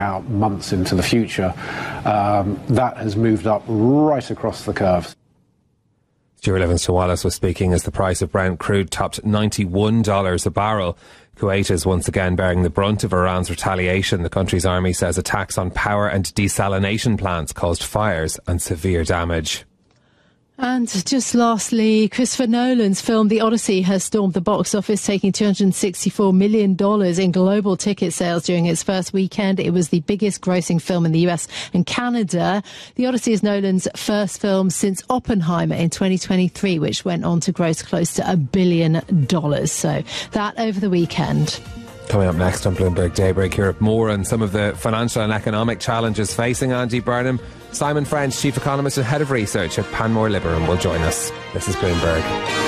out months into the future, that has moved up right across the curve. Stuart Livingston-Wallace was speaking as the price of Brent crude topped $91 a barrel. Kuwait is once again bearing the brunt of Iran's retaliation. The country's army says attacks on power and desalination plants caused fires and severe damage. And just lastly, Christopher Nolan's film The Odyssey has stormed the box office, taking $264 million in global ticket sales during its first weekend. It was the biggest grossing film in the US and Canada. The Odyssey is Nolan's first film since Oppenheimer in 2023, which went on to gross close to $1 billion. So that over the weekend. Coming up next on Bloomberg Daybreak Europe, more on some of the financial and economic challenges facing Andy Burnham. Simon French, Chief Economist and Head of Research at Panmure Liberum, will join us. This is Bloomberg.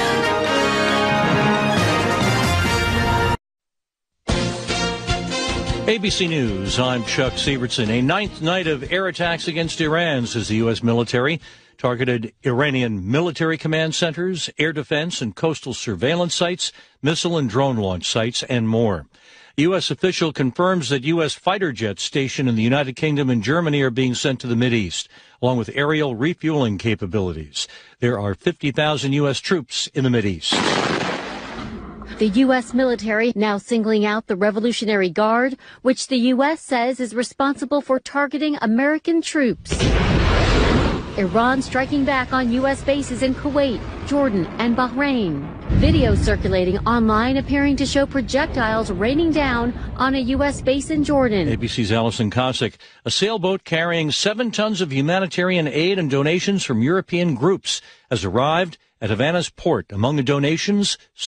ABC News, I'm Chuck Sievertson. A ninth night of air attacks against Iran, says the U.S. military. Targeted Iranian military command centers, air defense and coastal surveillance sites, missile and drone launch sites, and more. A U.S. official confirms that U.S. fighter jets stationed in the United Kingdom and Germany are being sent to the Mideast, along with aerial refueling capabilities. There are 50,000 U.S. troops in the Mideast. The U.S. military now singling out the Revolutionary Guard, which the U.S. says is responsible for targeting American troops. Iran striking back on U.S. bases in Kuwait, Jordan, and Bahrain. Video circulating online appearing to show projectiles raining down on a U.S. base in Jordan. ABC's Alison Kosick. A sailboat carrying 7 tons of humanitarian aid and donations from European groups has arrived at Havana's port. Among the donations,